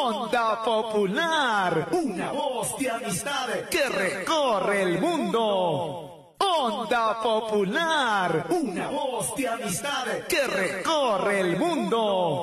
Onda Popular, una voz de amistad que recorre el mundo. Onda Popular, una voz de amistad que recorre el mundo.